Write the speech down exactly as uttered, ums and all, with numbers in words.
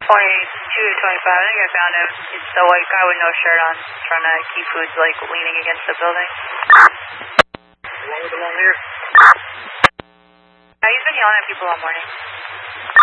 twenty-two to twenty-five, I think I found him. It's the white guy with no shirt on, trying to keep foods, like, leaning against the building. Along with the long hair? Yeah, he's been yelling at people all morning.